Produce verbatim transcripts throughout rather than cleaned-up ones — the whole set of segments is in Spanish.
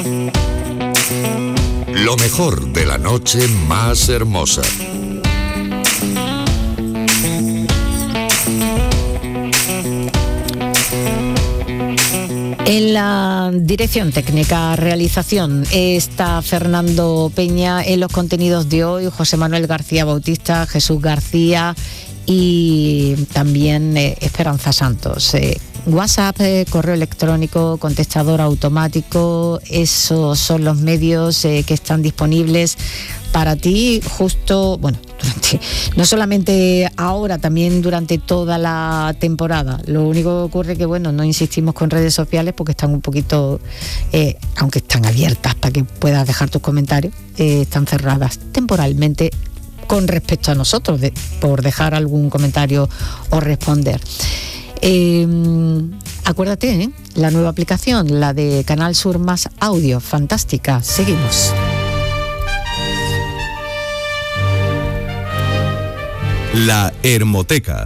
Lo mejor de la noche más hermosa. En la dirección técnica, realización, está Fernando Peña. En los contenidos de hoy, José Manuel García Bautista, Jesús García y también eh, Esperanza Santos. Eh, WhatsApp, eh, correo electrónico, contestador automático, esos son los medios eh, que están disponibles para ti justo, bueno, durante, no solamente ahora, también durante toda la temporada. Lo único que ocurre que, bueno, no insistimos con redes sociales porque están un poquito, eh, aunque están abiertas para que puedas dejar tus comentarios, eh, están cerradas temporalmente con respecto a nosotros, de, por dejar algún comentario o responder. Eh, acuérdate, ¿eh? La nueva aplicación, la de Canal Sur Más Audio, fantástica. Seguimos. La Hermoteca.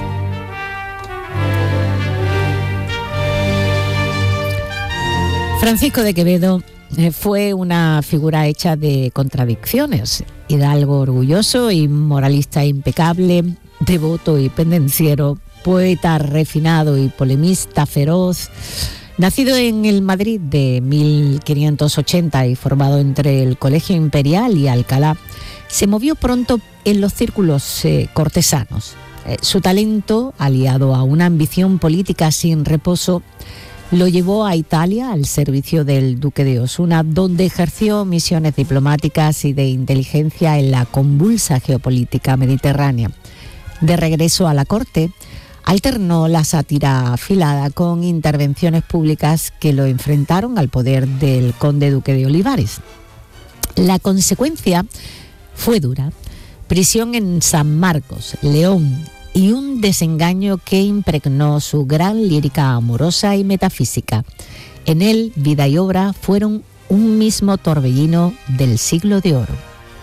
Francisco de Quevedo eh, fue una figura hecha de contradicciones. Hidalgo orgulloso y moralista impecable, devoto y pendenciero, poeta refinado y polemista feroz. Nacido en el Madrid de mil quinientos ochenta y formado entre el Colegio Imperial y Alcalá, se movió pronto en los círculos eh, cortesanos. Eh, su talento, aliado a una ambición política sin reposo, lo llevó a Italia al servicio del duque de Osuna, donde ejerció misiones diplomáticas y de inteligencia en la convulsa geopolítica mediterránea. De regreso a la corte, alternó la sátira afilada con intervenciones públicas que lo enfrentaron al poder del conde duque de Olivares. La consecuencia fue dura: prisión en San Marcos, León, y un desengaño que impregnó su gran lírica amorosa y metafísica. En él, vida y obra fueron un mismo torbellino del siglo de oro.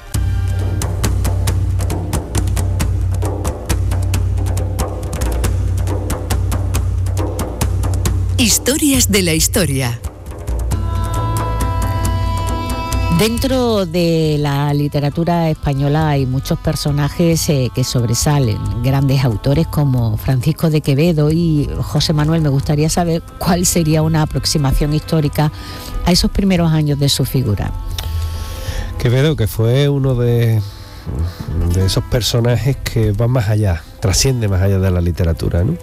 Historias de la historia. Dentro de la literatura española hay muchos personajes eh, que sobresalen, grandes autores como Francisco de Quevedo y José Manuel. Me gustaría saber cuál sería una aproximación histórica a esos primeros años de su figura. Quevedo, que fue uno de, de esos personajes que van más allá, trasciende más allá de la literatura, ¿no?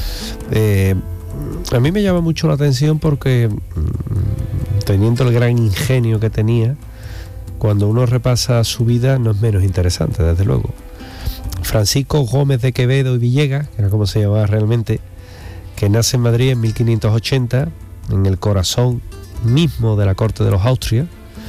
Eh, a mí me llama mucho la atención porque, teniendo el gran ingenio que tenía, cuando uno repasa su vida no es menos interesante, desde luego. Francisco Gómez de Quevedo y Villegas, que era como se llamaba realmente, que nace en Madrid en mil quinientos ochenta, en el corazón mismo de la corte de los Austrias,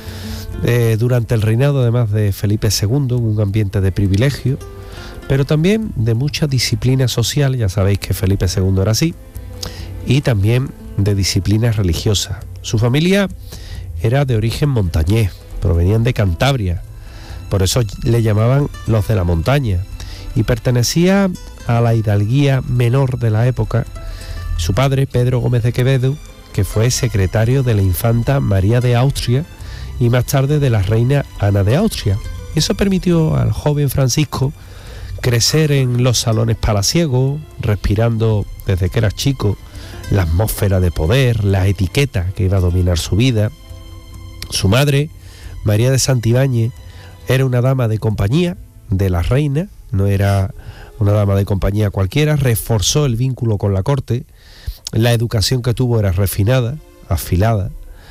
eh, durante el reinado además de Felipe segundo, en un ambiente de privilegio, pero también de mucha disciplina social. Ya sabéis que Felipe segundo era así, y también de disciplina religiosa. Su familia era de origen montañés, provenían de Cantabria, por eso le llamaban los de la montaña, y pertenecía a la hidalguía menor de la época. Su padre, Pedro Gómez de Quevedo, que fue secretario de la infanta María de Austria y más tarde de la reina Ana de Austria. Eso permitió al joven Francisco crecer en los salones palaciegos, respirando desde que era chico la atmósfera de poder, la etiqueta que iba a dominar su vida. Su madre, María de Santibáñez, era una dama de compañía de la reina, no era una dama de compañía cualquiera, reforzó el vínculo con la corte. La educación que tuvo era refinada, afilada,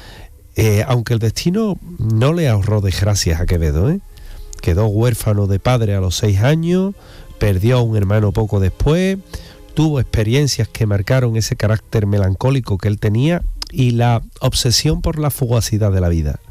eh, aunque el destino no le ahorró desgracias a Quevedo, ¿eh? Quedó huérfano de padre a los seis años, perdió a un hermano poco después, tuvo experiencias que marcaron ese carácter melancólico que él tenía y la obsesión por la fugacidad de la vida.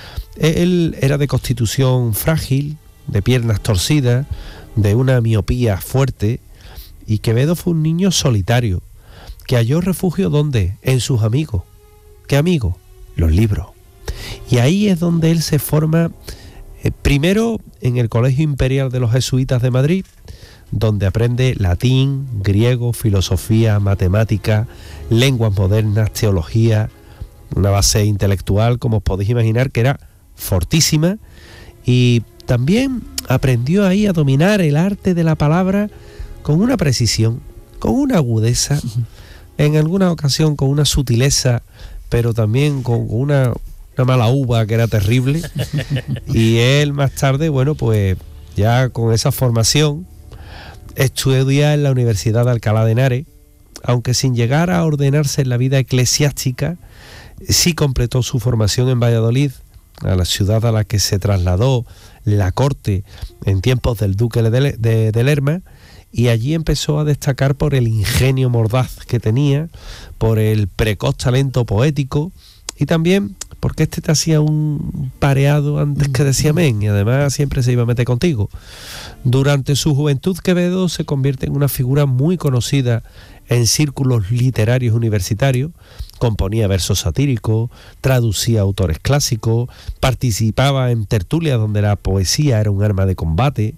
Él era de constitución frágil, de piernas torcidas, de una miopía fuerte, y Quevedo fue un niño solitario, que halló refugio ¿dónde? En sus amigos. ¿Qué amigos? Los libros. Y ahí es donde él se forma, eh, primero en el Colegio Imperial de los Jesuitas de Madrid, donde aprende latín, griego, filosofía, matemática, lenguas modernas, teología, una base intelectual, como os podéis imaginar, que era fortísima, y también aprendió ahí a dominar el arte de la palabra con una precisión, con una agudeza, en alguna ocasión con una sutileza, pero también con una, una mala uva que era terrible. Y él más tarde, bueno, pues ya con esa formación, estudia en la Universidad de Alcalá de Henares, aunque sin llegar a ordenarse en la vida eclesiástica, sí completó su formación en Valladolid, a la ciudad a la que se trasladó la corte en tiempos del duque de, de, de Lerma, y allí empezó a destacar por el ingenio mordaz que tenía, por el precoz talento poético, y también porque este te hacía un pareado antes que decía amén, y además siempre se iba a meter contigo. Durante su juventud, Quevedo se convierte en una figura muy conocida en círculos literarios universitarios. Componía versos satíricos, traducía autores clásicos, participaba en tertulias donde la poesía era un arma de combate,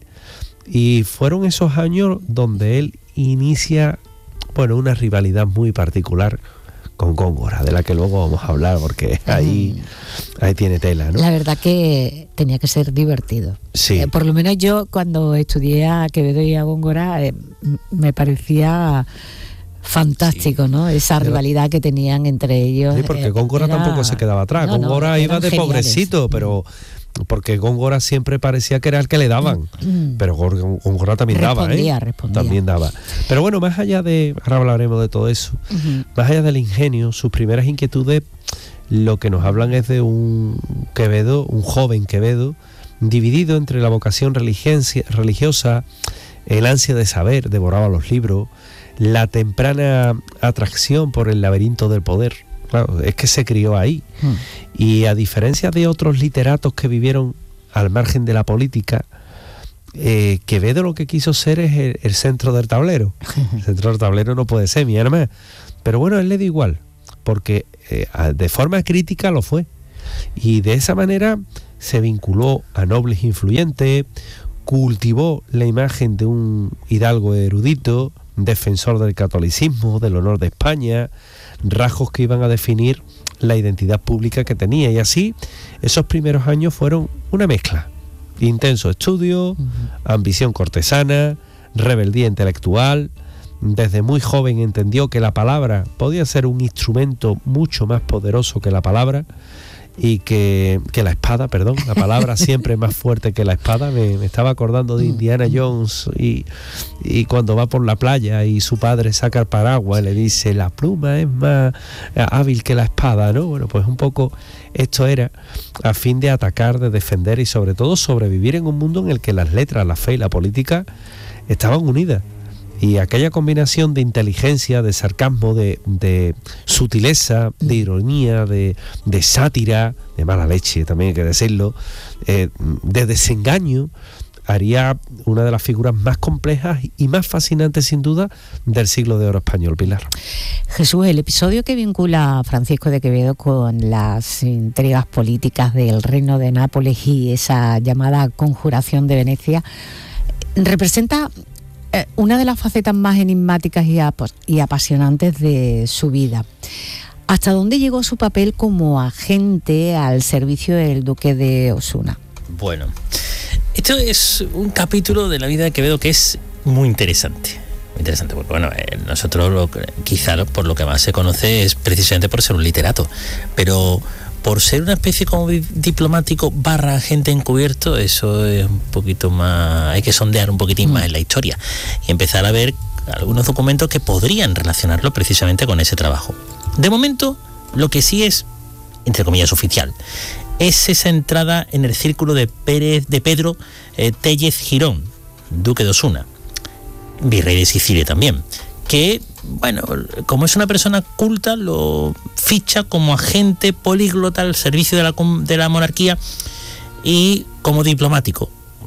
y fueron esos años donde él inicia, bueno, una rivalidad muy particular con Góngora, de la que luego vamos a hablar, porque ahí, ahí tiene tela, ¿no? La verdad que tenía que ser divertido. Sí. Eh, por lo menos yo, cuando estudié a Quevedo y a Góngora, eh, me parecía fantástico, sí, ¿no? Esa rivalidad que tenían entre ellos. Sí, porque eh, Góngora era... tampoco se quedaba atrás. No, Góngora no, iba de geniales. Pobrecito, pero porque Góngora siempre parecía que era el que le daban, mm. pero Góngora también respondía, daba, ¿eh? Respondía. También daba. Pero bueno, más allá de, ahora hablaremos de todo eso, uh-huh. más allá del ingenio, sus primeras inquietudes, lo que nos hablan es de un Quevedo, un joven Quevedo, dividido entre la vocación religiosa, el ansia de saber, devoraba los libros, la temprana atracción por el laberinto del poder. Claro, es que se crió ahí. Hmm. Y a diferencia de otros literatos que vivieron al margen de la política, eh, Quevedo lo que quiso ser es el, el centro del tablero. El centro del tablero no puede ser, mi hermano. Pero bueno, a él le da igual, porque eh, de forma crítica lo fue. Y de esa manera se vinculó a nobles influyentes, cultivó la imagen de un hidalgo erudito, defensor del catolicismo, del honor de España, rasgos que iban a definir la identidad pública que tenía. Y así, esos primeros años fueron una mezcla: intenso estudio, uh-huh. ambición cortesana, rebeldía intelectual. Desde muy joven entendió que la palabra podía ser un instrumento mucho más poderoso que la palabra, y que, que la espada, perdón, la palabra siempre es más fuerte que la espada. Me, me estaba acordando de Indiana Jones y, y cuando va por la playa y su padre saca el paraguas y le dice: la pluma es más hábil que la espada, ¿no? Bueno, pues un poco esto era a fin de atacar, de defender y sobre todo sobrevivir en un mundo en el que las letras, la fe y la política estaban unidas. Y aquella combinación de inteligencia, de sarcasmo, de, de sutileza, de ironía, de, de sátira, de mala leche, también hay que decirlo, eh, de desengaño, haría una de las figuras más complejas y más fascinantes, sin duda, del siglo de oro español, Pilar. Jesús, el episodio que vincula a Francisco de Quevedo con las intrigas políticas del Reino de Nápoles y esa llamada Conjuración de Venecia representa una de las facetas más enigmáticas y, ap- y apasionantes de su vida. ¿Hasta dónde llegó su papel como agente al servicio del duque de Osuna? Bueno, esto es un capítulo de la vida de Quevedo que es muy interesante. Muy interesante porque, bueno, eh, nosotros lo, quizá lo, por lo que más se conoce es precisamente por ser un literato, pero por ser una especie como diplomático barra agente encubierto, eso es un poquito más, hay que sondear un poquitín mm. más en la historia y empezar a ver algunos documentos que podrían relacionarlo precisamente con ese trabajo. De momento, lo que sí es, entre comillas, oficial, es esa entrada en el círculo de Pérez, de Pedro eh, Tellez Girón, duque de Osuna, virrey de Sicilia también, que, bueno, como es una persona culta, lo ficha como agente políglota al servicio de la, de la monarquía y como diplomático.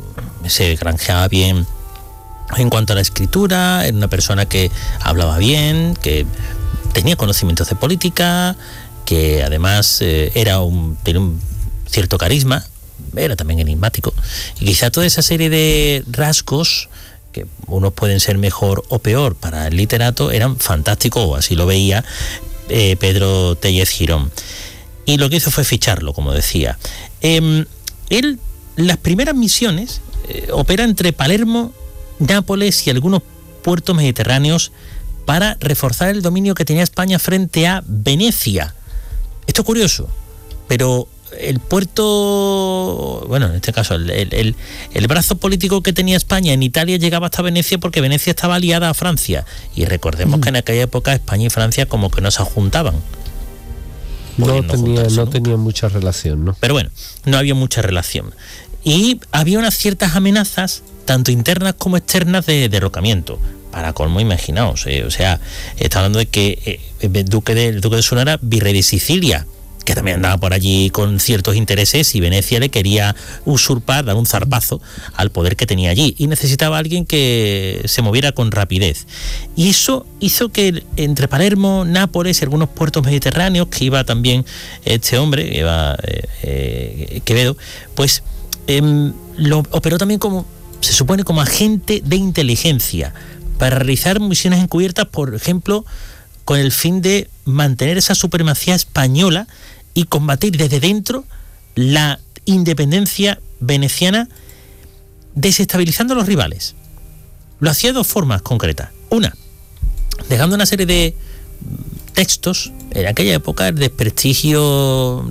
Se granjeaba bien en cuanto a la escritura, era una persona que hablaba bien, que tenía conocimientos de política, que además eh, era un, tenía un cierto carisma, era también enigmático. Y quizá toda esa serie de rasgos, que unos pueden ser mejor o peor para el literato, eran fantásticos, o así lo veía eh, Pedro Tellez Girón. y lo que hizo fue ficharlo, como decía. Eh, él, las primeras misiones, eh, opera entre Palermo, Nápoles y algunos puertos mediterráneos para reforzar el dominio que tenía España frente a Venecia. Esto es curioso, pero el puerto, bueno, en este caso, el, el, el brazo político que tenía España en Italia llegaba hasta Venecia porque Venecia estaba aliada a Francia. Y recordemos mm. que en aquella época España y Francia como que no se juntaban. No tenía, no tenía mucha relación, ¿no? Pero bueno, no había mucha relación. Y había unas ciertas amenazas, tanto internas como externas, de derrocamiento. Para colmo, imaginaos, eh, o sea, está hablando de que eh, el duque de, el duque de Osuna era virrey de Sicilia, que también andaba por allí con ciertos intereses, y Venecia le quería usurpar, dar un zarpazo al poder que tenía allí, y necesitaba a alguien que se moviera con rapidez. Y eso hizo que entre Palermo, Nápoles y algunos puertos mediterráneos, que iba también este hombre, iba eh, eh, Quevedo, pues eh, lo operó también como, se supone, como agente de inteligencia, para realizar misiones encubiertas, por ejemplo, con el fin de mantener esa supremacía española y combatir desde dentro la independencia veneciana, desestabilizando a los rivales. Lo hacía de dos formas concretas. Una, dejando una serie de textos, en aquella época el desprestigio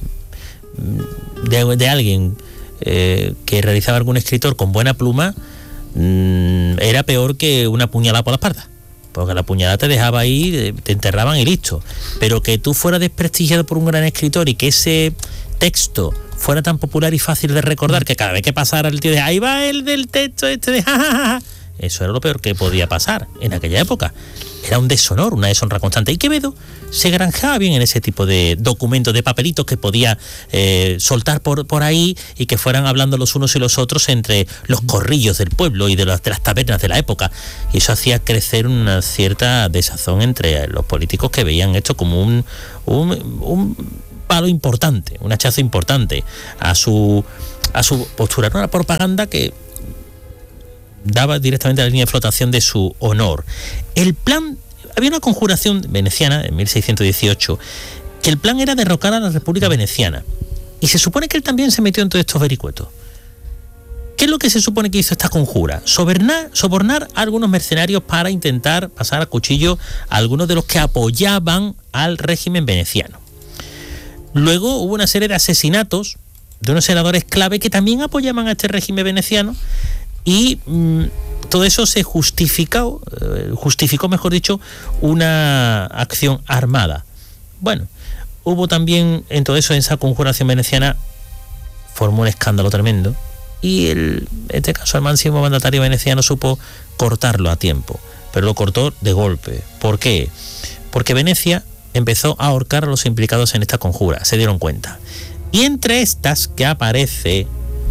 de, de alguien eh, que realizaba algún escritor con buena pluma mmm, era peor que una puñalada por la espalda. Porque la puñalada te dejaba ahí, te enterraban y listo. Pero que tú fueras desprestigiado por un gran escritor y que ese texto fuera tan popular y fácil de recordar que cada vez que pasara el tío de ahí va el del texto este de jajaja, eso era lo peor que podía pasar en aquella época. Era un deshonor, una deshonra constante. Y Quevedo se granjeaba bien en ese tipo de documentos, de papelitos que podía eh, soltar por, por ahí y que fueran hablando los unos y los otros entre los corrillos del pueblo y de las, de las tabernas de la época. Y eso hacía crecer una cierta desazón entre los políticos, que veían esto como un, un, un palo importante, un hachazo importante a su, a su postura. Era una propaganda que daba directamente a la línea de flotación de su honor. El plan, había una conjuración veneciana en mil seiscientos dieciocho, que el plan era derrocar a la República Veneciana, y se supone que él también se metió en todos estos vericuetos. ¿Qué es lo que se supone que hizo esta conjura? Sobornar, sobornar a algunos mercenarios para intentar pasar a cuchillo a algunos de los que apoyaban al régimen veneciano. Luego hubo una serie de asesinatos de unos senadores clave que también apoyaban a este régimen veneciano. Y mmm, todo eso se justificó, eh, justificó, mejor dicho, una acción armada. Bueno, hubo también en todo eso, en esa conjuración veneciana, formó un escándalo tremendo, y el, en este caso el máximo mandatario veneciano supo cortarlo a tiempo, pero lo cortó de golpe. ¿Por qué? Porque Venecia empezó a ahorcar a los implicados en esta conjura, se dieron cuenta. Y entre estas que aparece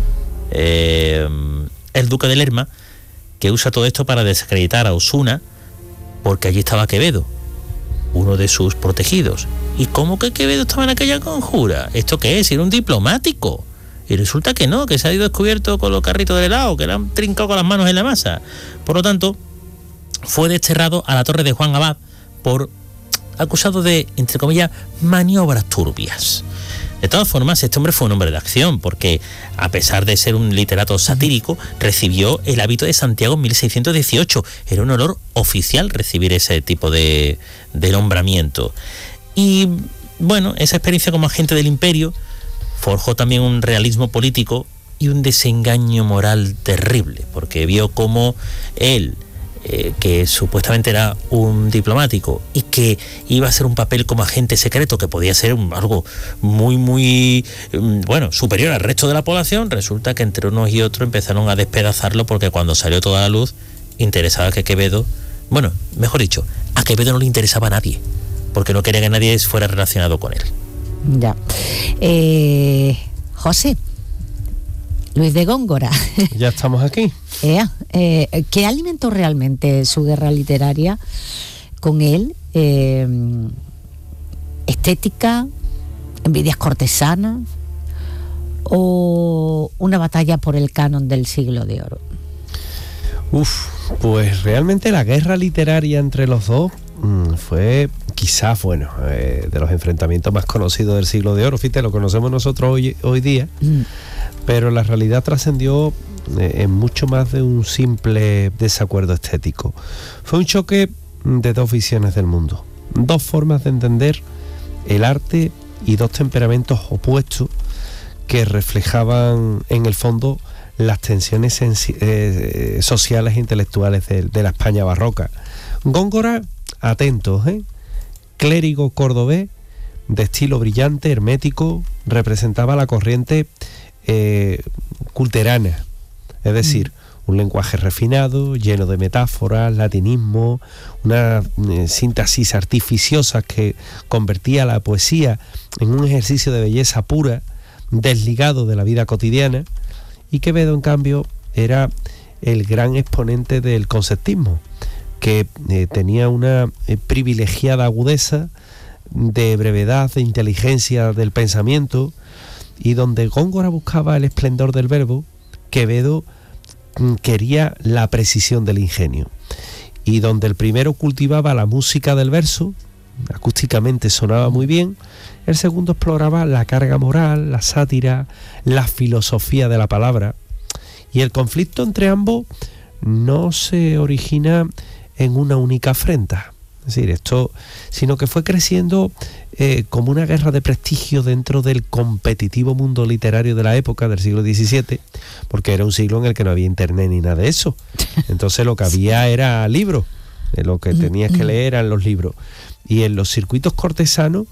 Eh, el duque de Lerma, que usa todo esto para desacreditar a Osuna, porque allí estaba Quevedo, uno de sus protegidos. ¿Y cómo que Quevedo estaba en aquella conjura? ¿Esto qué es? Era un diplomático. Y resulta que no, que se ha ido descubierto con los carritos de helado, que le han trincado con las manos en la masa. Por lo tanto, fue desterrado a la torre de Juan Abad por acusado de, entre comillas, maniobras turbias. De todas formas, este hombre fue un hombre de acción, porque a pesar de ser un literato satírico, recibió el hábito de Santiago en mil seiscientos dieciocho. Era un honor oficial recibir ese tipo de, de nombramiento. Y bueno, esa experiencia como agente del imperio forjó también un realismo político y un desengaño moral terrible, porque vio cómo él, Eh, que supuestamente era un diplomático y que iba a hacer un papel como agente secreto, que podía ser un, algo muy muy bueno, superior al resto de la población, resulta que entre unos y otros empezaron a despedazarlo, porque cuando salió toda la luz interesaba que Quevedo, bueno, mejor dicho, a Quevedo no le interesaba a nadie, porque no quería que nadie fuera relacionado con él. Ya. Eh, José Luis de Góngora. Ya estamos aquí. Eh, eh, ¿Qué alimentó realmente su guerra literaria con él? Eh, ¿Estética? ¿Envidias cortesanas? ¿O una batalla por el canon del siglo de oro? Uf, pues realmente la guerra literaria entre los dos mmm, fue quizás, bueno, eh, de los enfrentamientos más conocidos del siglo de oro. Fíjate, lo conocemos nosotros hoy, hoy día, mm. pero la realidad trascendió eh, en mucho más de un simple desacuerdo estético. Fue un choque de dos visiones del mundo, dos formas de entender el arte y dos temperamentos opuestos que reflejaban en el fondo las tensiones sensi- eh, sociales e intelectuales de, de la España barroca. Góngora, atentos, ¿eh? clérigo cordobés, de estilo brillante, hermético, representaba la corriente eh, culterana, es decir, mm. un lenguaje refinado, lleno de metáforas, latinismo, una eh, síntesis artificiosa que convertía la poesía en un ejercicio de belleza pura, desligado de la vida cotidiana. Y Quevedo, en cambio, era el gran exponente del conceptismo, que eh, tenía una eh, privilegiada agudeza de brevedad, de inteligencia del pensamiento, y donde Góngora buscaba el esplendor del verbo, Quevedo mm, quería la precisión del ingenio. Y donde el primero cultivaba la música del verso, acústicamente sonaba muy bien, el segundo exploraba la carga moral, la sátira, la filosofía de la palabra. Y el conflicto entre ambos no se origina en una única afrenta, es decir, esto, sino que fue creciendo eh, como una guerra de prestigio dentro del competitivo mundo literario de la época del siglo diecisiete, porque era un siglo en el que no había internet ni nada de eso. Entonces lo que había era libros, eh, lo que tenías que leer eran los libros. Y en los circuitos cortesanos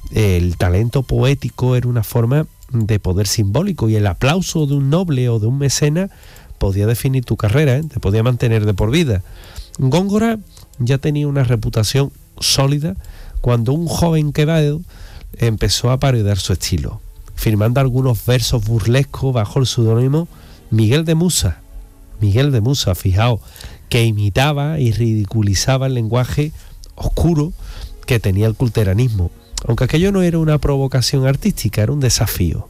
el talento poético era una forma de poder simbólico, y el aplauso de un noble o de un mecenas podía definir tu carrera, ¿eh? te podía mantener de por vida. Góngora ya tenía una reputación sólida cuando un joven Quevedo empezó a parodiar su estilo, firmando algunos versos burlescos bajo el seudónimo Miguel de Musa. Miguel de Musa, fijaos, que imitaba y ridiculizaba el lenguaje oscuro que tenía el culteranismo, aunque aquello no era una provocación artística, era un desafío.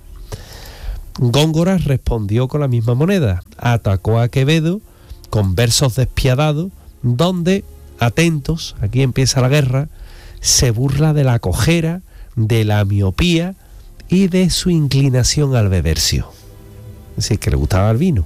Góngora respondió con la misma moneda, atacó a Quevedo con versos despiadados, donde, atentos, aquí empieza la guerra, se burla de la cojera, de la miopía y de su inclinación al bebercio. Es decir, que le gustaba el vino.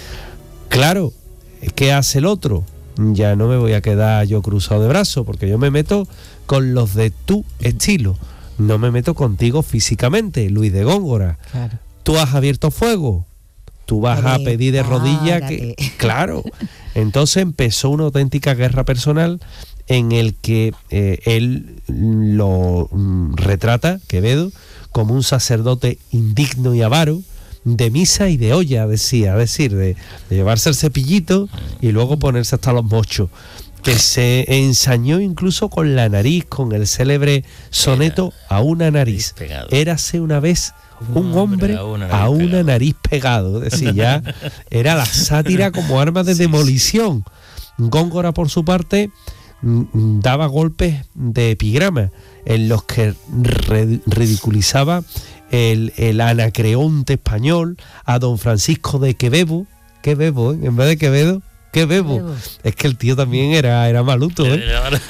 Claro, ¿qué hace el otro? Ya no me voy a quedar yo cruzado de brazos, porque yo me meto con los de tu estilo, no me meto contigo físicamente, Luis de Góngora. Claro. Tú has abierto fuego, tú vas a pedir de rodillas que... Claro. Entonces empezó una auténtica guerra personal en el que eh, él lo mm, retrata, Quevedo, como un sacerdote indigno y avaro, de misa y de olla, decía, es decir, de, de llevarse el cepillito y luego ponerse hasta los mochos, que se ensañó incluso con la nariz, con el célebre soneto A una nariz. Érase una vez un hombre a una nariz, a una pegado. nariz pegado, es decir, ya era la sátira como arma de sí, demolición. Góngora, por su parte, daba golpes de epigrama en los que ridiculizaba el, el anacreonte español, a don Francisco de Quevedo, Quevedo, ¿eh? En vez de Quevedo, Quevedo. Quevedo. Es que el tío también era, era maluto, ¿eh?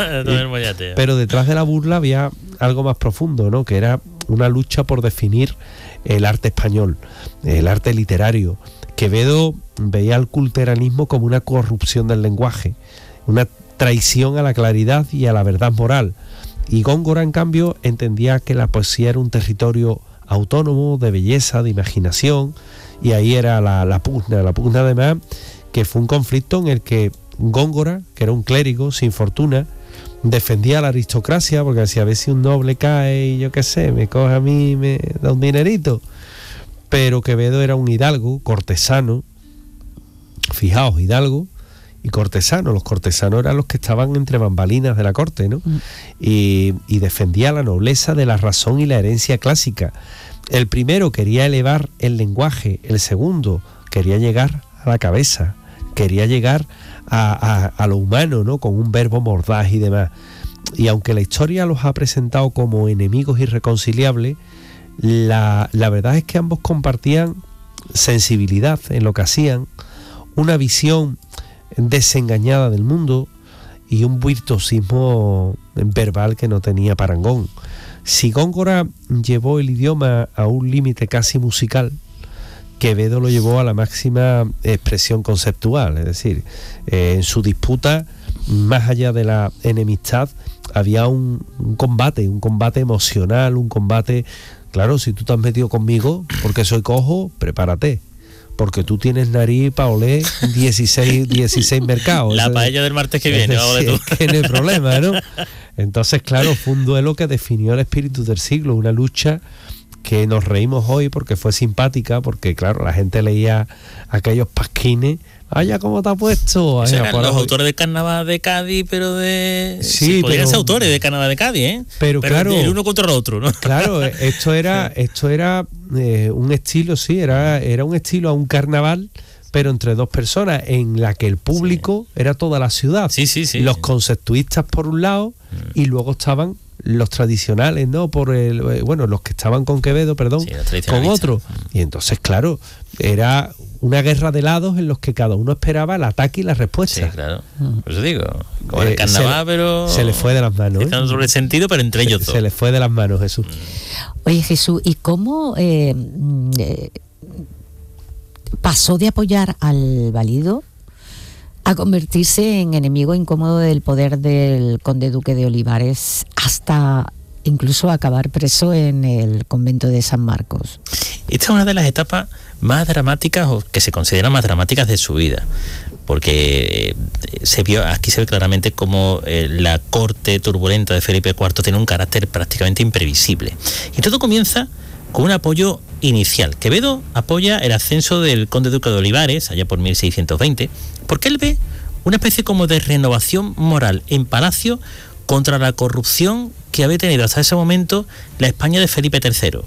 y, pero detrás de la burla había algo más profundo, ¿no? Que era una lucha por definir el arte español, el arte literario. Quevedo veía el culteranismo como una corrupción del lenguaje, una traición a la claridad y a la verdad moral. Y Góngora, en cambio, entendía que la poesía era un territorio autónomo, de belleza, de imaginación, y ahí era la, la pugna, la pugna además, que fue un conflicto en el que Góngora, que era un clérigo sin fortuna, defendía a la aristocracia, porque decía, a ver si un noble cae y yo qué sé, me coge a mí y me da un dinerito. Pero Quevedo era un hidalgo, cortesano, fijaos, hidalgo y cortesano. Los cortesanos eran los que estaban entre bambalinas de la corte, ¿no? Mm. Y, y defendía la nobleza de la razón y la herencia clásica. El primero quería elevar el lenguaje, el segundo quería llegar a la cabeza, quería llegar a, a, a lo humano, ¿no? Con un verbo mordaz y demás. Y aunque la historia los ha presentado como enemigos irreconciliables, la, la verdad es que ambos compartían sensibilidad en lo que hacían, una visión desengañada del mundo y un virtuosismo verbal que no tenía parangón. Si Góngora llevó el idioma a un límite casi musical, Quevedo lo llevó a la máxima expresión conceptual, es decir, eh, en su disputa, más allá de la enemistad, había un, un combate, un combate emocional, un combate, claro, si tú te has metido conmigo porque soy cojo, prepárate, porque tú tienes nariz para oler dieciséis, dieciséis mercados. La Eso, paella del martes que viene, es, ole tú. es que no hay problema, ¿no? Entonces, claro, fue un duelo que definió el espíritu del siglo, una lucha que nos reímos hoy porque fue simpática, porque claro, la gente leía aquellos pasquines. ¡Ay, cómo te ha puesto! Ay, Eran los hoy. autores de Carnaval de Cádiz, pero de... Sí, sí podrían pero, ser autores de Carnaval de Cádiz, ¿eh? Pero, pero claro... el uno contra el otro, ¿no? Claro, esto era esto era eh, un estilo, sí, era, era un estilo a un carnaval, pero entre dos personas, en la que el público sí. era toda la ciudad. Sí, sí, sí. Los conceptuistas por un lado, mm. y luego estaban los tradicionales, ¿no? Por el bueno, los que estaban con Quevedo, perdón, sí, con otro. Y entonces, claro, era una guerra de lados en los que cada uno esperaba el ataque y la respuesta. Sí, claro. Por eso digo, como eh, el carnaval, se, pero... Se le fue de las manos. Están sobre el sentido, pero entre ellos se, dos. Se le fue de las manos, Jesús. Oye, Jesús, ¿y cómo eh, eh, pasó de apoyar al Valido a convertirse en enemigo incómodo del poder del conde duque de Olivares, hasta incluso acabar preso en el convento de San Marcos? Esta es una de las etapas más dramáticas, o que se consideran más dramáticas de su vida, porque se vio, aquí se ve claramente cómo eh, la corte turbulenta de Felipe cuarto tiene un carácter prácticamente imprevisible. Y todo comienza con un apoyo inicial. Quevedo apoya el ascenso del conde duque de Olivares, allá por mil seiscientos veinte, porque él ve una especie como de renovación moral en Palacio contra la corrupción que había tenido hasta ese momento la España de Felipe tercero.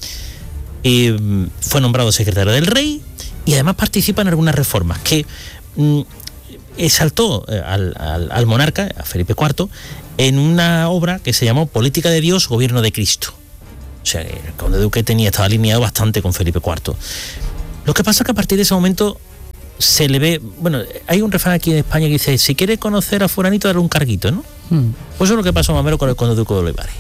Y fue nombrado secretario del rey y además participa en algunas reformas que mm, exaltó al, al, al monarca, a Felipe cuarto, en una obra que se llamó Política de Dios, Gobierno de Cristo. O sea, el conde duque tenía, estaba alineado bastante con Felipe cuarto. Lo que pasa es que a partir de ese momento se le ve... Bueno, hay un refrán aquí en España que dice, si quieres conocer a fulanito, dale un carguito, ¿no? Hmm. Pues eso es lo que pasó más o menos con el conde duque de Olivares.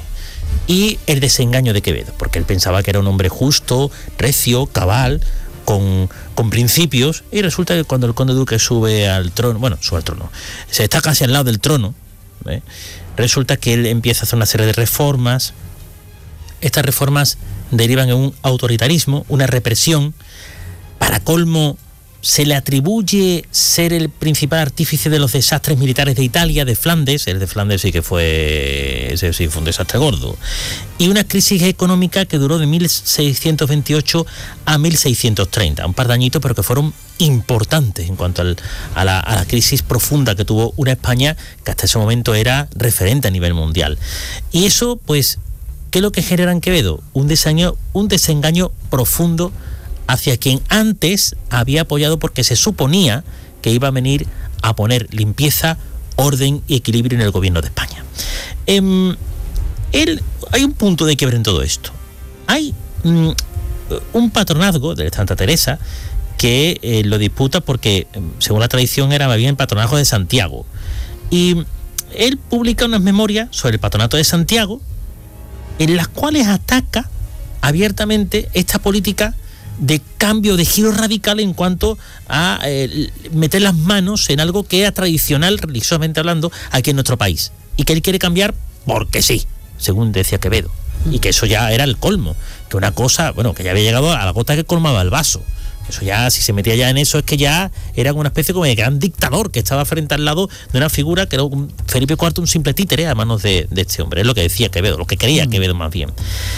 Y el desengaño de Quevedo, porque él pensaba que era un hombre justo, recio, cabal, con, con principios, y resulta que cuando el conde duque sube al trono, bueno, sube al trono, se está casi al lado del trono, ¿eh? Resulta que él empieza a hacer una serie de reformas. Estas reformas derivan en un autoritarismo, una represión. Para colmo, se le atribuye ser el principal artífice de los desastres militares de Italia, de Flandes. El de Flandes sí que fue, ese sí fue un desastre gordo. Y una crisis económica que duró de mil seiscientos veintiocho a mil seiscientos treinta. Un par de añitos, pero que fueron importantes en cuanto al, a, la, a la crisis profunda que tuvo una España que hasta ese momento era referente a nivel mundial. Y eso, pues, ¿qué es lo que genera en Quevedo? Un desengaño, un desengaño profundo hacia quien antes había apoyado, porque se suponía que iba a venir a poner limpieza, orden y equilibrio en el gobierno de España. Eh, él, hay un punto de quiebre en todo esto. Hay mm, un patronazgo de Santa Teresa que eh, lo disputa porque, según la tradición, era más bien el patronazgo de Santiago. Y él publica unas memorias sobre el patronato de Santiago, en las cuales ataca abiertamente esta política de cambio, de giro radical en cuanto a eh, meter las manos en algo que era tradicional, religiosamente hablando, aquí en nuestro país, y que él quiere cambiar porque sí, según decía Quevedo, y que eso ya era el colmo, que una cosa, bueno, que ya había llegado a la gota que colmaba el vaso. Eso ya, si se metía ya en eso, es que ya era una especie como de gran dictador que estaba frente al lado de una figura que era un Felipe cuarto, un simple títere a manos de, de este hombre. Es lo que decía Quevedo, lo que quería Quevedo más bien.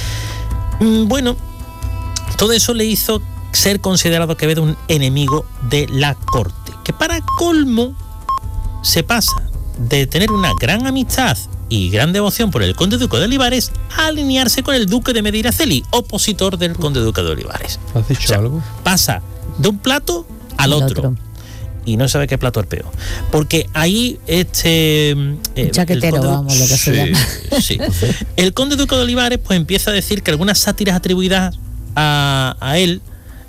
Mm, bueno, todo eso le hizo ser considerado Quevedo un enemigo de la corte, que para colmo se pasa de tener una gran amistad y gran devoción por el conde duque de Olivares a alinearse con el duque de Medinaceli, opositor del conde duque de Olivares. ¿Has dicho o sea, algo? Pasa de un plato al otro. otro. Y no sabe qué plato es peor. Porque ahí este... Eh, chaquetero, conde, vamos, lo que sí, se llama. Sí. El conde duque de Olivares pues empieza a decir que algunas sátiras atribuidas a, a él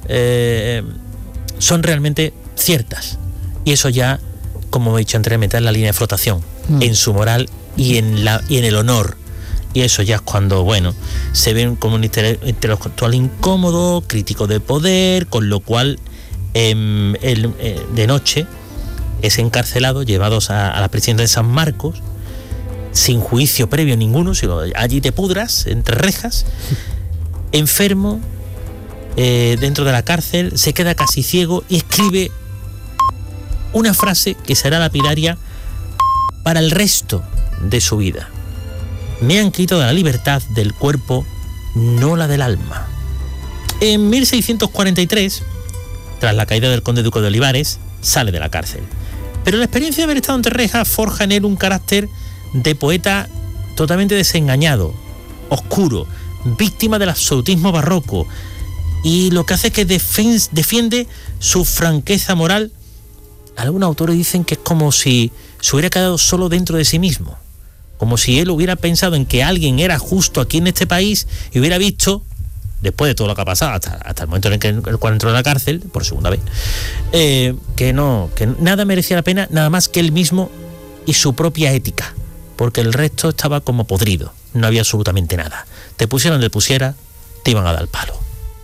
eh, son realmente ciertas. Y eso ya, como he dicho anteriormente, es la línea de flotación. mm. en su moral y en, la, y en el honor. Y eso ya es cuando, bueno, se ven como un intelectual incómodo, crítico de poder, con lo cual eh, el, eh, de noche es encarcelado, llevados a, a la prisión de San Marcos, sin juicio previo ninguno, sino allí te pudras, entre rejas, enfermo, eh, dentro de la cárcel, se queda casi ciego y escribe una frase que será lapidaria para el resto de su vida. Me han quitado la libertad del cuerpo, no la del alma. En mil seiscientos cuarenta y tres, tras la caída del conde duque de Olivares, sale de la cárcel. Pero la experiencia de haber estado entre rejas forja en él un carácter de poeta totalmente desengañado, oscuro, víctima del absolutismo barroco, y lo que hace es que defen- defiende su franqueza moral. Algunos autores dicen que es como si se hubiera quedado solo dentro de sí mismo, como si él hubiera pensado en que alguien era justo aquí en este país y hubiera visto, después de todo lo que ha pasado, hasta, hasta el momento en el, que, en el cual entró a la cárcel, por segunda vez, eh, que no, que nada merecía la pena, nada más que él mismo y su propia ética, porque el resto estaba como podrido, no había absolutamente nada. Te pusieran donde pusiera, te iban a dar el palo.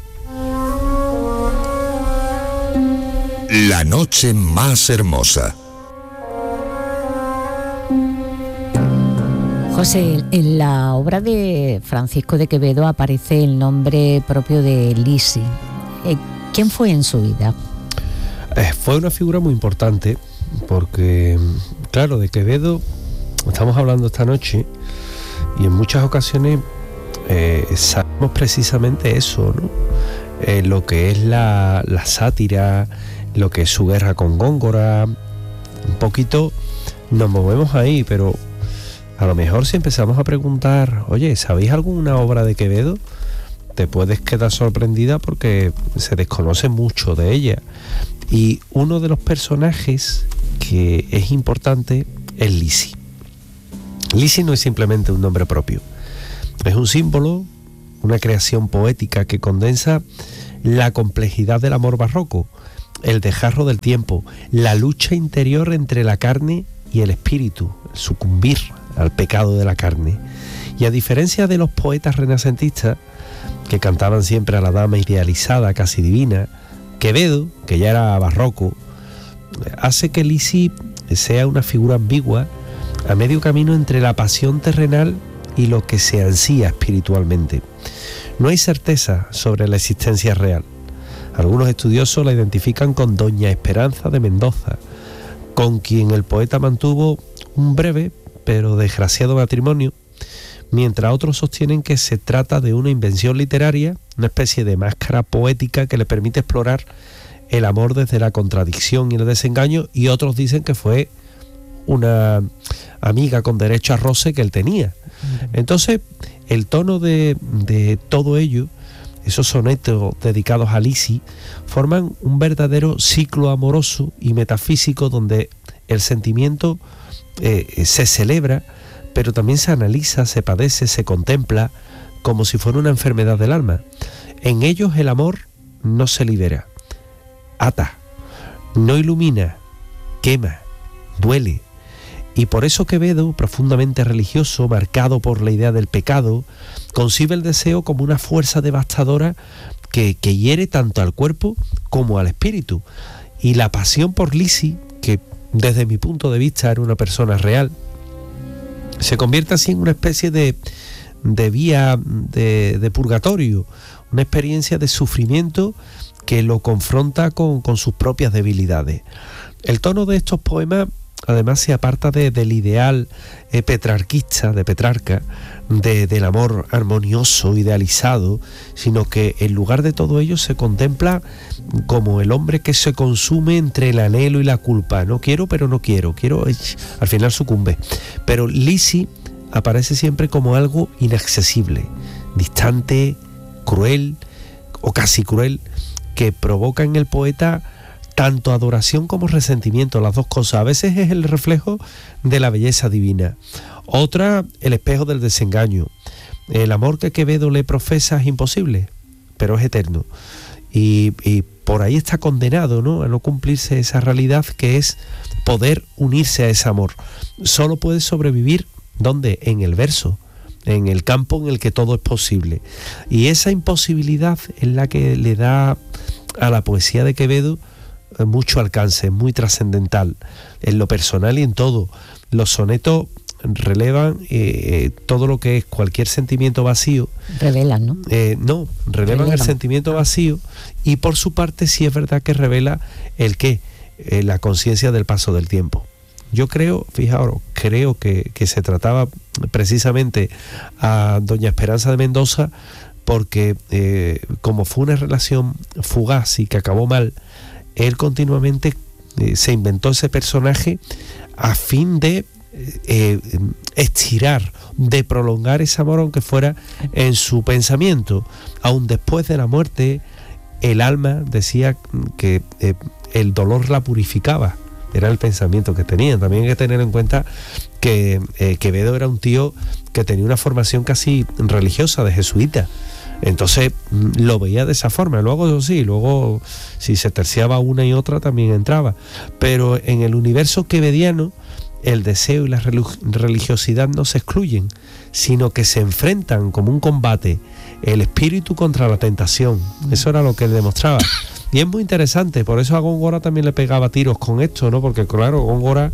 La noche más hermosa. José, en la obra de Francisco de Quevedo aparece el nombre propio de Lisi. ¿Quién fue en su vida? Eh, fue una figura muy importante porque, claro, de Quevedo estamos hablando esta noche y en muchas ocasiones eh, sabemos precisamente eso, ¿no? Eh, lo que es la, la sátira, lo que es su guerra con Góngora, un poquito nos movemos ahí, pero a lo mejor si empezamos a preguntar, oye, ¿sabéis alguna obra de Quevedo? Te puedes quedar sorprendida porque se desconoce mucho de ella. Y uno de los personajes que es importante es Lisi. Lisi no es simplemente un nombre propio, es un símbolo, una creación poética que condensa la complejidad del amor barroco, el desgarro del tiempo, la lucha interior entre la carne y el espíritu, el sucumbir al pecado de la carne. Y a diferencia de los poetas renacentistas que cantaban siempre a la dama idealizada, casi divina, Quevedo, que ya era barroco, hace que Lisi sea una figura ambigua a medio camino entre la pasión terrenal y lo que se ansía espiritualmente. No hay certeza sobre la existencia real. Algunos estudiosos la identifican con Doña Esperanza de Mendoza, con quien el poeta mantuvo un breve pero desgraciado matrimonio, mientras otros sostienen que se trata de una invención literaria, una especie de máscara poética que le permite explorar el amor desde la contradicción y el desengaño, y otros dicen que fue una amiga con derecho a roce que él tenía. Entonces, el tono de, de todo ello, esos sonetos dedicados a Lisi, forman un verdadero ciclo amoroso y metafísico donde el sentimiento eh, se celebra, pero también se analiza, se padece, se contempla como si fuera una enfermedad del alma. En ellos el amor no se libera, ata, no ilumina, quema, duele. Y por eso Quevedo, profundamente religioso, marcado por la idea del pecado, concibe el deseo como una fuerza devastadora que, que hiere tanto al cuerpo como al espíritu. Y la pasión por Lisi, que desde mi punto de vista era una persona real, se convierte así en una especie de, de vía de, de purgatorio, una experiencia de sufrimiento que lo confronta con, con sus propias debilidades. El tono de estos poemas además se aparta de, del ideal eh, petrarquista, de Petrarca, de, del amor armonioso, idealizado, sino que en lugar de todo ello se contempla como el hombre que se consume entre el anhelo y la culpa. No quiero, pero no quiero, quiero, al final sucumbe. Pero Lisi aparece siempre como algo inaccesible, distante, cruel o casi cruel, que provoca en el poeta tanto adoración como resentimiento, las dos cosas. A veces es el reflejo de la belleza divina, otra el espejo del desengaño. El amor que Quevedo le profesa es imposible, pero es eterno. Y, y por ahí está condenado, ¿no?, a no cumplirse esa realidad que es poder unirse a ese amor. Solo puede sobrevivir, ¿dónde? En el verso, en el campo en el que todo es posible. Y esa imposibilidad es la que le da a la poesía de Quevedo mucho alcance, muy trascendental, en lo personal y en todo. Los sonetos relevan eh, todo lo que es cualquier sentimiento vacío. Revelan, ¿no? Eh, no, relevan, relevan el sentimiento vacío, y por su parte sí es verdad que revela el qué, eh, la conciencia del paso del tiempo. Yo creo, fijaos, creo que, que se trataba precisamente a doña Esperanza de Mendoza porque eh, como fue una relación fugaz y que acabó mal, él continuamente eh, se inventó ese personaje a fin de eh, estirar, de prolongar ese amor, aunque fuera en su pensamiento. Aún después de la muerte, el alma decía que eh, el dolor la purificaba. Era el pensamiento que tenía. También hay que tener en cuenta que eh, Quevedo era un tío que tenía una formación casi religiosa, de jesuita. Entonces lo veía de esa forma. Luego, eso sí, luego si se terciaba una y otra también entraba. Pero en el universo quevediano, el deseo y la religiosidad no se excluyen, sino que se enfrentan como un combate, el espíritu contra la tentación. Eso era lo que él demostraba. Y es muy interesante, por eso a Góngora también le pegaba tiros con esto, ¿no? Porque claro, Góngora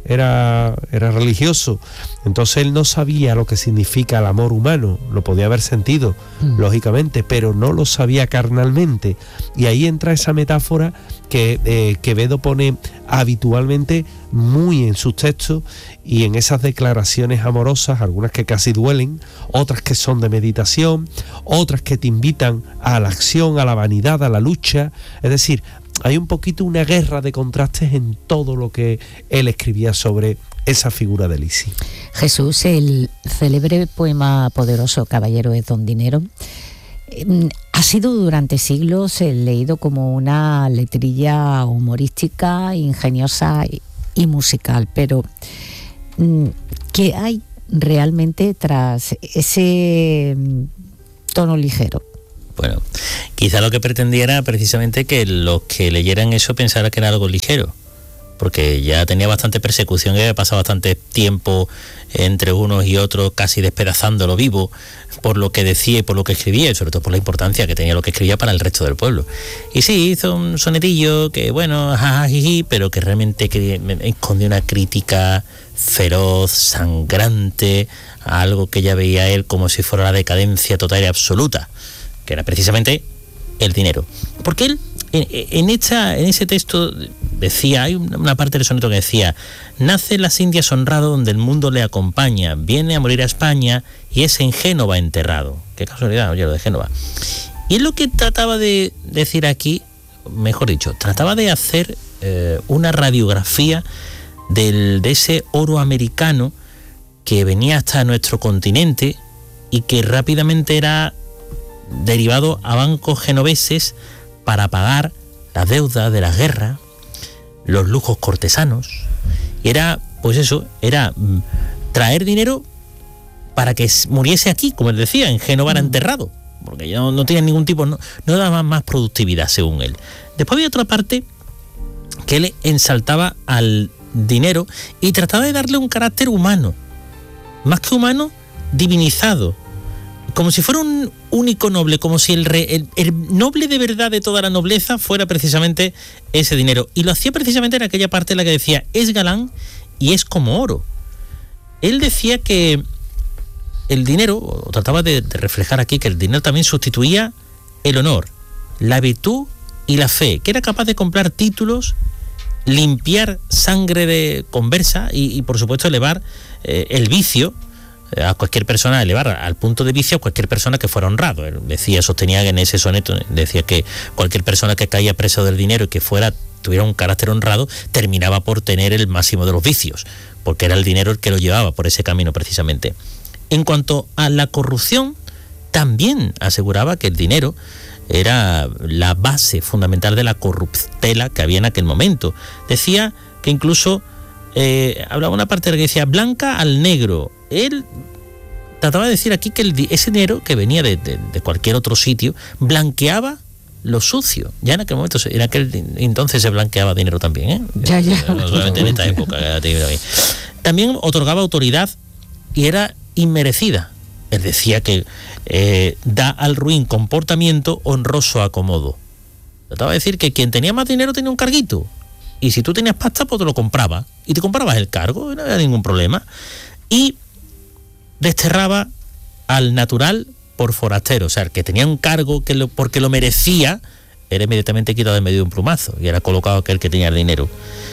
era, era religioso, entonces él no sabía lo que significa el amor humano, lo podía haber sentido, mm. lógicamente, pero no lo sabía carnalmente. Y ahí entra esa metáfora que eh, Quevedo pone habitualmente muy en sus textos y en esas declaraciones amorosas, algunas que casi duelen, otras que son de meditación, otras que te invitan a la acción, a la vanidad, a la lucha. Es decir, hay un poquito una guerra de contrastes en todo lo que él escribía sobre esa figura de Lisi. Jesús, el célebre poema poderoso Caballero es don Dinero ha sido durante siglos leído como una letrilla humorística, ingeniosa y, y musical, pero ¿qué hay realmente tras ese tono ligero? Bueno, quizá lo que pretendía era precisamente que los que leyeran eso pensaran que era algo ligero, porque ya tenía bastante persecución, que había pasado bastante tiempo entre unos y otros casi despedazándolo vivo por lo que decía y por lo que escribía, y sobre todo por la importancia que tenía lo que escribía para el resto del pueblo. Y sí, hizo un sonetillo que, bueno, jajajiji, pero que realmente que escondió una crítica feroz, sangrante, a algo que ya veía él como si fuera la decadencia total y absoluta, que era precisamente el dinero. Porque él, en, en, esta, en ese texto decía, hay una parte del soneto que decía: nace en las Indias honrado, donde el mundo le acompaña, viene a morir a España y es en Génova enterrado. Qué casualidad, oye, lo de Génova. Y es lo que trataba de decir aquí, mejor dicho, trataba de hacer eh, una radiografía del, de ese oro americano que venía hasta nuestro continente y que rápidamente era derivado a bancos genoveses para pagar las deudas de la guerra, los lujos cortesanos. Y era, pues eso, era traer dinero para que muriese aquí, como él decía, en Génova era enterrado, porque ya no, no tenía ningún tipo, no, no daba más productividad según él. Después había otra parte que él ensaltaba al dinero y trataba de darle un carácter humano, más que humano, divinizado, como si fuera un único noble, como si el, re, el, el noble de verdad de toda la nobleza fuera precisamente ese dinero. Y lo hacía precisamente en aquella parte en la que decía: es galán y es como oro. Él decía que el dinero, o trataba de, de reflejar aquí, que el dinero también sustituía el honor, la virtud y la fe, que era capaz de comprar títulos, limpiar sangre de conversa y, y por supuesto elevar eh, el vicio a cualquier persona, elevar al punto de vicio a cualquier persona que fuera honrado. Él decía, sostenía en ese soneto, decía que cualquier persona que caía preso del dinero y que fuera tuviera un carácter honrado, terminaba por tener el máximo de los vicios, porque era el dinero el que lo llevaba por ese camino precisamente. En cuanto a la corrupción, también aseguraba que el dinero era la base fundamental de la corruptela que había en aquel momento. Decía que incluso eh, hablaba una parte que decía blanca al negro. Él trataba de decir aquí que el, ese dinero que venía de, de, de cualquier otro sitio blanqueaba lo sucio. Ya en aquel momento, en aquel entonces se blanqueaba dinero también, ¿eh? Ya, ya. No solamente en esta época. También otorgaba autoridad y era inmerecida. Él decía que eh, da al ruin comportamiento honroso acomodo. Trataba de decir que quien tenía más dinero tenía un carguito. Y si tú tenías pasta, pues te lo comprabas. Y te comprabas el cargo, no había ningún problema. Y desterraba al natural por forastero. O sea, el que tenía un cargo que lo, porque lo merecía, era inmediatamente quitado de medio de un plumazo. Y era colocado aquel que tenía el dinero.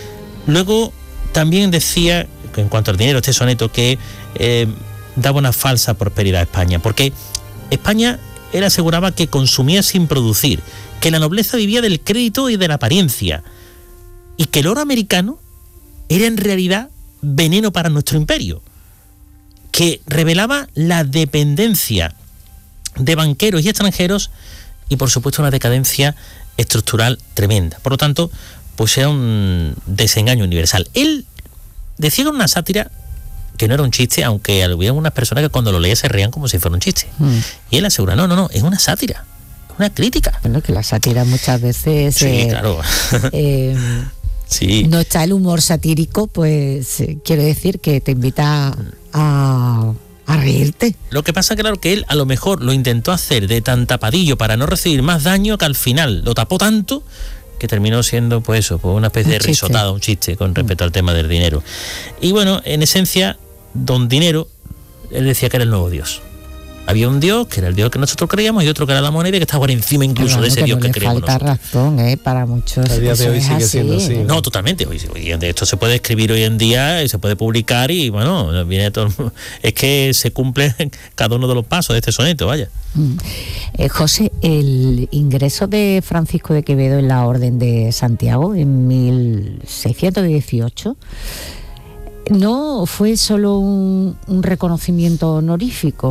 Luego también decía, que en cuanto al dinero, este soneto, que eh, daba una falsa prosperidad a España. Porque España, él aseguraba que consumía sin producir, que la nobleza vivía del crédito y de la apariencia, y que el oro americano era en realidad veneno para nuestro imperio, que revelaba la dependencia de banqueros y extranjeros y por supuesto una decadencia estructural tremenda. Por lo tanto, pues era un desengaño universal. Él decía que era una sátira, que no era un chiste, aunque había unas personas que cuando lo leían se reían como si fuera un chiste. Mm. Y él asegura, no, no, no, es una sátira, es una crítica. Bueno, que la sátira muchas veces... Sí, eh, claro. eh, sí. No está el humor satírico, pues eh, quiere decir que te invita a... a reírte. Lo que pasa, claro, que él a lo mejor lo intentó hacer de tan tapadillo para no recibir más daño, que al final lo tapó tanto que terminó siendo, pues eso, pues una especie un de chiste. risotada, un chiste con respecto mm. al tema del dinero. Y bueno, en esencia, don Dinero, él decía que era el nuevo Dios. Había un Dios, que era el Dios que nosotros creíamos, y otro que era la moneda, y que estaba por encima incluso claro, de ese que Dios no que creíamos falta nosotros. Razón, ¿eh? Para muchos. A día de hoy sigue así, siendo así. ¿no? No, totalmente. Hoy, hoy, esto se puede escribir hoy en día y se puede publicar y bueno, viene todo. Es que se cumple cada uno de los pasos de este soneto, vaya. Mm. Eh, José, el ingreso de Francisco de Quevedo en la Orden de Santiago en mil seiscientos dieciocho no fue solo un, un reconocimiento honorífico.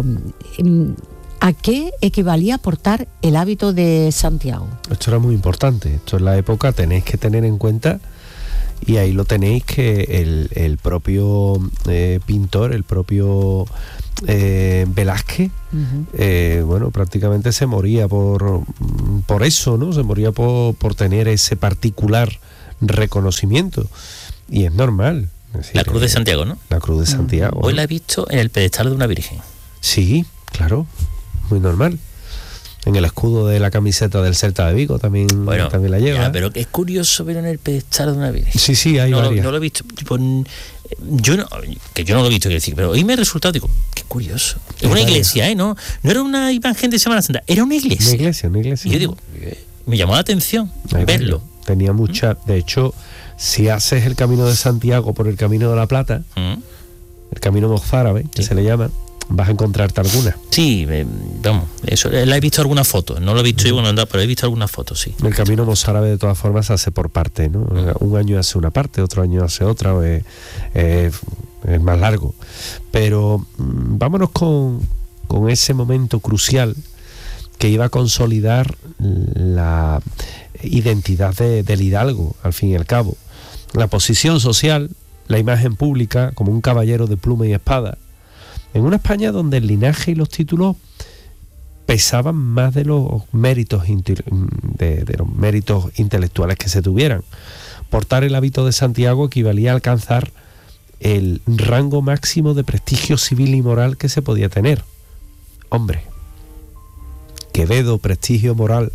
¿A qué equivalía portar el hábito de Santiago? Esto era muy importante. Esto en la época tenéis que tener en cuenta, y ahí lo tenéis, que el, el propio eh, pintor, el propio eh, Velázquez, uh-huh. eh, bueno, prácticamente se moría por, por eso, ¿no? Se moría por, por tener ese particular reconocimiento. Y es normal. Es decir, la Cruz de Santiago, ¿no? La Cruz de Santiago. Hoy la he visto en el pedestal de una virgen. Sí, claro, muy normal. En el escudo de la camiseta del Celta de Vigo también, bueno, también la lleva. Ya, pero es curioso ver en el pedestal de una virgen. Sí, sí, hay no, varias. No lo he visto. Tipo, yo no, que yo no lo he visto, quiero decir, pero hoy me ha resultado, digo, qué curioso. Es una varias. iglesia, ¿eh? No, no era una imagen de Semana Santa, era una iglesia. Una iglesia, una iglesia. Y yo digo, me llamó la atención hay verlo. Varias. Tenía mucha, ¿Mm? De hecho, si haces el Camino de Santiago por el Camino de la Plata, ¿Mm? el Camino Mozárabe, que sí. se le llama, vas a encontrarte algunas. Sí, eh, vamos, eso, la he visto algunas fotos, no lo he visto mm. yo cuando andaba, pero he visto algunas fotos, sí. El Camino Mozárabe de todas formas se hace por parte, ¿no? Mm. Un año hace una parte, otro año hace otra, es, es, es más largo. Pero mm, vámonos con, con ese momento crucial que iba a consolidar la identidad de, del hidalgo, al fin y al cabo. La posición social, la imagen pública como un caballero de pluma y espada, en una España donde el linaje y los títulos pesaban más de los méritos de, de los méritos intelectuales que se tuvieran. Portar el hábito de Santiago equivalía a alcanzar el rango máximo de prestigio civil y moral que se podía tener. Hombre, Quevedo, prestigio moral.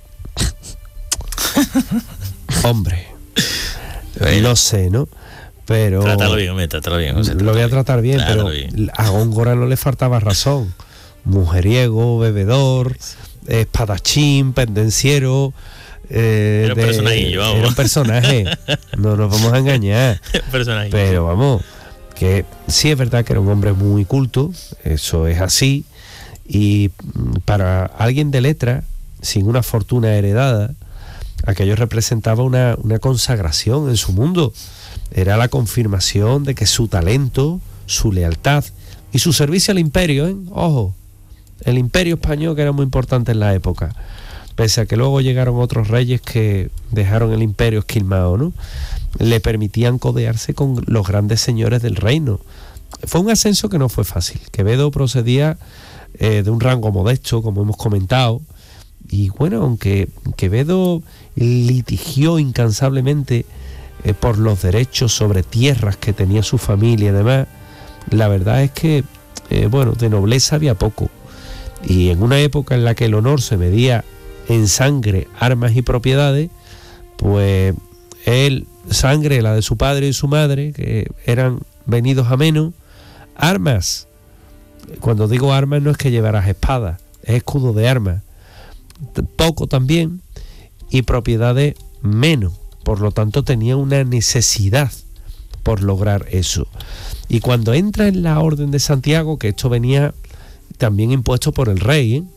Hombre, bueno, no sé, ¿no? Pero trátalo bien, hombre, trátalo bien, José, lo voy a tratar bien, trátalo pero bien. A Góngora no le faltaba razón. Mujeriego, bebedor, espadachín, pendenciero. Eh, era un personaje, vamos. Era un personaje. No nos vamos a engañar. Pero vamos, que sí es verdad que era un hombre muy culto, eso es así. Y para alguien de letra, sin una fortuna heredada, aquello representaba una, una consagración en su mundo. Era la confirmación de que su talento, su lealtad y su servicio al imperio, ¿eh? Ojo, el imperio español, que era muy importante en la época, pese a que luego llegaron otros reyes que dejaron el imperio esquilmado, ¿no? Le permitían codearse con los grandes señores del reino. fue un ascenso que no fue fácil. Quevedo procedía eh, de un rango modesto, como hemos comentado, y bueno, aunque Quevedo litigió incansablemente eh, por los derechos sobre tierras que tenía su familia y demás, la verdad es que, eh, bueno, de nobleza había poco. Y en una época en la que el honor se medía en sangre, armas y propiedades, pues él, sangre, la de su padre y su madre, que eran venidos a menos, armas, cuando digo armas no es que llevaras espadas, es escudo de armas, poco también, y propiedades menos, por lo tanto tenía una necesidad por lograr eso. Y cuando entra en la Orden de Santiago, que esto venía también impuesto por el rey, ¿eh?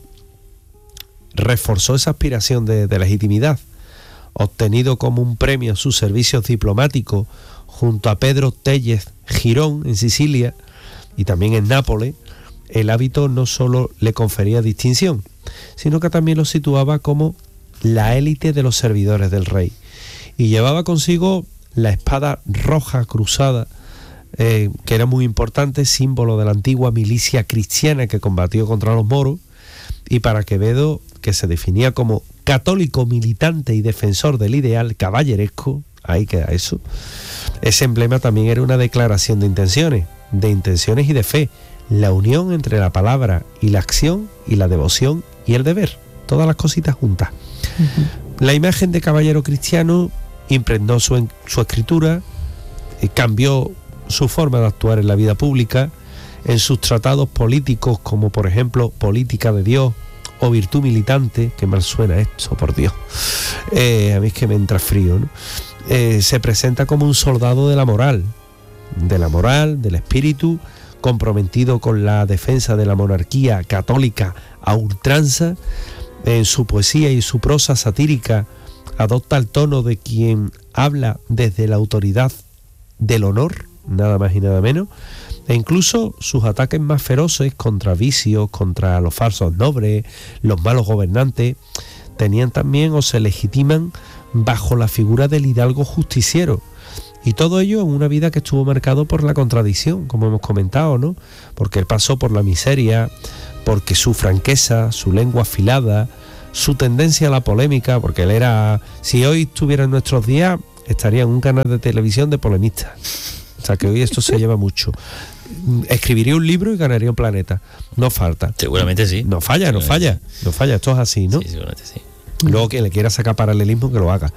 reforzó esa aspiración de, de legitimidad, obtenido como un premio a sus servicios diplomáticos junto a Pedro Tellez Girón en Sicilia y también en Nápoles. El hábito no solo le confería distinción, sino que también lo situaba como la élite de los servidores del rey, y llevaba consigo la espada roja cruzada, eh, que era muy importante, símbolo de la antigua milicia cristiana que combatió contra los moros. Y para Quevedo, que se definía como católico militante y defensor del ideal caballeresco, ahí queda eso, ese emblema también era una declaración de intenciones, de intenciones y de fe, la unión entre la palabra y la acción, y la devoción y el deber, todas las cositas juntas. Uh-huh. La imagen de caballero cristiano impregnó su, su escritura, eh, cambió su forma de actuar en la vida pública. En sus tratados políticos, como por ejemplo Política de Dios o Virtud Militante, que mal suena esto, por Dios, eh, a mí es que me entra frío, ¿no? Eh, se presenta como un soldado de la moral, de la moral, del espíritu, comprometido con la defensa de la monarquía católica a ultranza. En su poesía y su prosa satírica adopta el tono de quien habla desde la autoridad del honor, nada más y nada menos, e incluso sus ataques más feroces contra vicios, contra los falsos nobles, los malos gobernantes, tenían también o se legitiman bajo la figura del hidalgo justiciero. Y todo ello en una vida que estuvo marcado por la contradicción, como hemos comentado, ¿no? Porque él pasó por la miseria, porque su franqueza, su lengua afilada, su tendencia a la polémica, porque él era, si hoy estuviera en nuestros días, estaría en un canal de televisión de polemistas. O sea que hoy esto se lleva mucho. Escribiría un libro y ganaría un planeta. No falta. Seguramente sí. No falla, no falla. No falla, esto es así, ¿no? Sí, seguramente sí. Luego quien le quiera sacar paralelismo que lo haga.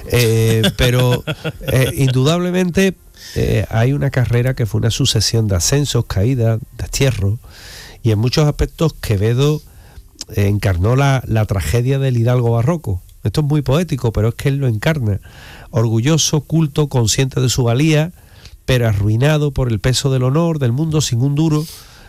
Eh, pero eh, indudablemente eh, hay una carrera que fue una sucesión de ascensos, caídas, destierros, y en muchos aspectos Quevedo eh, encarnó la, la tragedia del hidalgo barroco. Esto es muy poético, pero es que él lo encarna. Orgulloso, culto, consciente de su valía, pero arruinado por el peso del honor, del mundo sin un duro,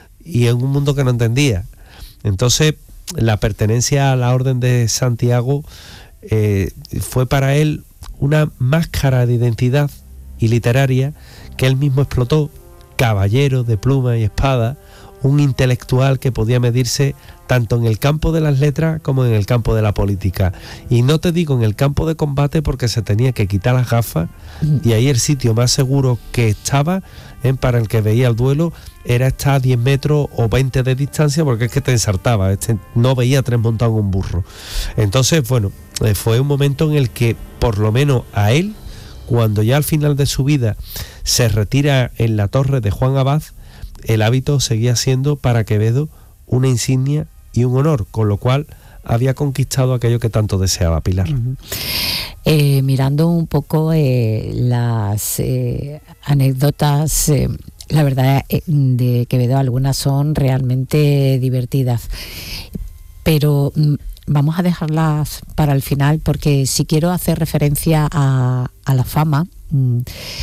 y en un mundo que no entendía. Entonces, la pertenencia a la Orden de Santiago eh, fue para él una máscara de identidad y literaria que él mismo explotó, caballero de pluma y espada, un intelectual que podía medirse tanto en el campo de las letras como en el campo de la política. Y no te digo en el campo de combate porque se tenía que quitar las gafas, y ahí el sitio más seguro que estaba ¿eh? para el que veía el duelo era estar a diez metros o veinte de distancia, porque es que te ensartaba, este, no veía tres montados en un burro. Entonces, bueno, eh, fue un momento en el que por lo menos a él, cuando ya al final de su vida se retira en la torre de Juan Abad, el hábito seguía siendo para Quevedo una insignia y un honor, con lo cual había conquistado aquello que tanto deseaba, Pilar. Uh-huh. Eh, mirando un poco eh, las eh, anécdotas, eh, la verdad eh, de Quevedo, algunas son realmente divertidas, pero mm, vamos a dejarlas para el final, porque sí quiero hacer referencia a, a la fama mm,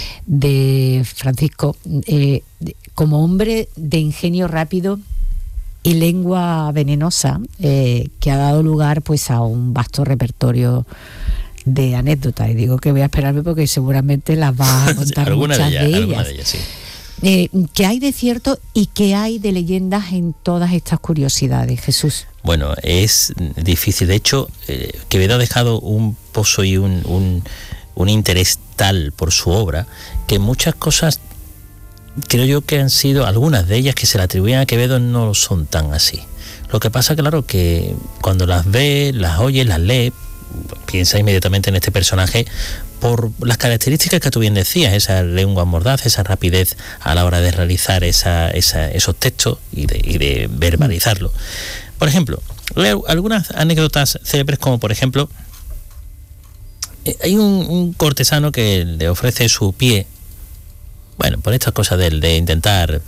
de Francisco eh, de, como hombre de ingenio rápido y lengua venenosa, eh, que ha dado lugar pues a un vasto repertorio de anécdotas. Y digo que voy a esperarme porque seguramente las va a contar muchas de ellas. De ellas. De ellas sí. eh, ¿Qué hay de cierto y qué hay de leyendas en todas estas curiosidades, Jesús? Bueno, es difícil. De hecho, eh, Quevedo ha dejado un pozo y un, un, un interés tal por su obra que muchas cosas creo yo que han sido algunas de ellas que se le atribuían a Quevedo, no son tan así. Lo que pasa, claro, que cuando las ves, las oyes, las lees, piensa inmediatamente en este personaje por las características que tú bien decías, esa lengua mordaz, esa rapidez a la hora de realizar esa, esa, esos textos y de, y de verbalizarlo. Por ejemplo, algunas anécdotas célebres, como por ejemplo, hay un, un cortesano que le ofrece su pie, bueno, por estas cosas de, de intentar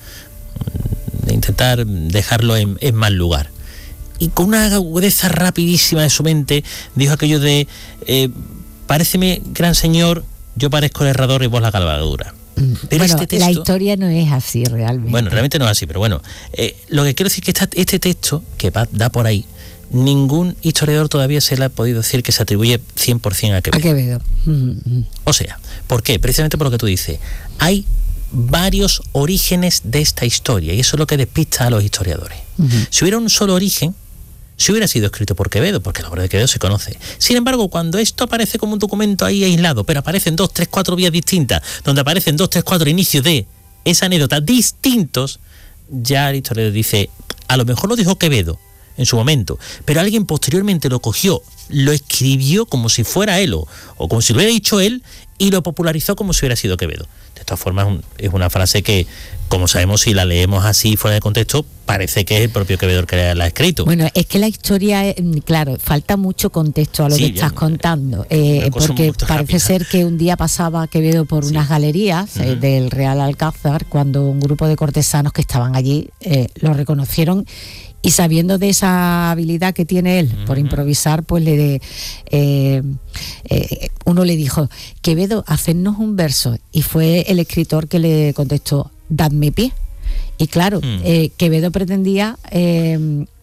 de intentar dejarlo en, en mal lugar. Y con una agudeza rapidísima de su mente dijo aquello de eh, paréceme, gran señor, yo parezco el herrador y vos la cabalgadura. Pero bueno, este texto, la historia no es así realmente. Bueno, realmente no es así, pero bueno, eh, lo que quiero decir es que esta, este texto que va, da por ahí, ningún historiador todavía se le ha podido decir que se atribuye cien por ciento a Quevedo. A Quevedo. Mm-hmm. O sea, ¿por qué? Precisamente por lo que tú dices. Hay varios orígenes de esta historia y eso es lo que despista a los historiadores. Uh-huh. Si hubiera un solo origen, si hubiera sido escrito por Quevedo, porque la obra de Quevedo se conoce. Sin embargo, cuando esto aparece como un documento ahí aislado, pero aparecen dos, tres, cuatro vías distintas, donde aparecen dos, tres, cuatro inicios de esa anécdota distintos, ya el historiador dice, a lo mejor lo dijo Quevedo en su momento, pero alguien posteriormente lo cogió, lo escribió como si fuera él, o, o como si lo hubiera dicho él, y lo popularizó como si hubiera sido Quevedo. De todas formas, es una frase que, como sabemos, si la leemos así fuera de contexto, parece que es el propio Quevedo el que la ha escrito. Bueno, es que la historia, claro, falta mucho contexto a lo sí, que estás ya, contando, eh, porque parece rápida. Ser que un día pasaba Quevedo por sí. unas galerías uh-huh. eh, del Real Alcázar, cuando un grupo de cortesanos que estaban allí eh, lo reconocieron. Y sabiendo de esa habilidad que tiene él uh-huh. por improvisar, pues le de, eh, eh, uno le dijo, Quevedo, hacernos un verso. Y fue el escritor que le contestó, dadme pie. Y claro, uh-huh. eh, Quevedo pretendía eh,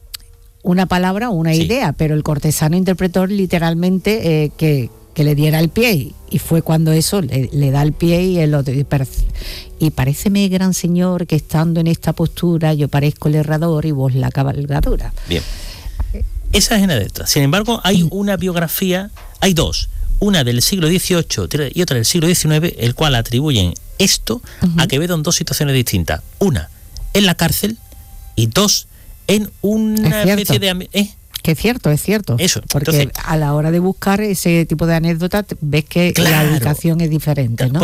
una palabra o una sí. idea, pero el cortesano interpretó literalmente eh, que, que le diera el pie. Y fue cuando eso le, le da el pie y el otro. Y paréceme, gran señor, que estando en esta postura yo parezco el herrador y vos la cabalgadura. Bien. Esa es una de estas. Sin embargo, hay mm. una biografía, hay dos. Una del siglo dieciocho y otra del siglo diecinueve, el cual atribuyen esto uh-huh. a Quevedo en dos situaciones distintas. Una, en la cárcel, y dos, en una especie de... ¿eh? Que es cierto, es cierto. Eso. Porque entonces, a la hora de buscar ese tipo de anécdotas ves que claro, la ubicación es diferente, ¿no?